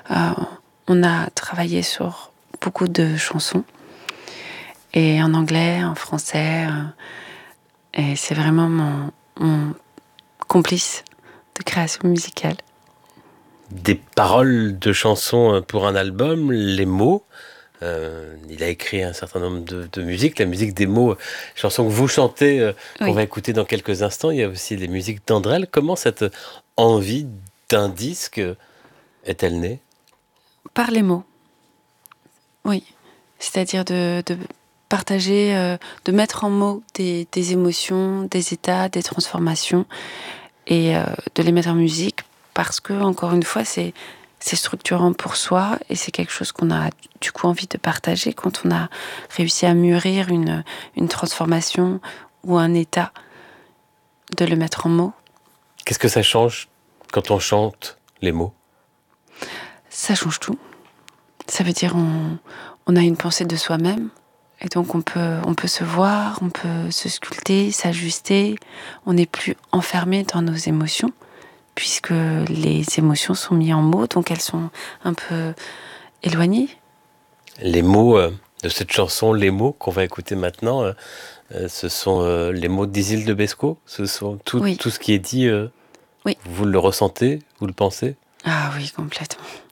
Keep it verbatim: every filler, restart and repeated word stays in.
Euh, on a travaillé sur beaucoup de chansons, et en anglais, en français, euh, et c'est vraiment mon, mon complice de création musicale. Des paroles de chansons pour un album, les mots. Euh, il a écrit un certain nombre de, de musiques, la musique des mots, chansons que vous chantez, euh, qu'on Oui. va écouter dans quelques instants. Il y a aussi les musiques d'Andrel. Comment cette envie d'un disque est-elle née? Par les mots, oui. C'est-à-dire de, de partager, euh, de mettre en mots des, des émotions, des états, des transformations, et euh, de les mettre en musique, parce que, encore une fois, c'est, c'est structurant pour soi, et c'est quelque chose qu'on a du coup envie de partager quand on a réussi à mûrir une, une transformation ou un état, de le mettre en mots. Qu'est-ce que ça change quand on chante les mots? Ça change tout. Ça veut dire on, on a une pensée de soi-même, et donc on peut, on peut se voir, on peut se sculpter, s'ajuster. On n'est plus enfermé dans nos émotions, puisque les émotions sont mises en mots, donc elles sont un peu éloignées. Les mots euh, de cette chanson, les mots qu'on va écouter maintenant, euh, euh, ce sont euh, les mots d'Isilde Bescot. Ce sont tout, Oui. tout ce qui est dit. Euh, Oui. Vous le ressentez, vous le pensez? Ah oui, complètement.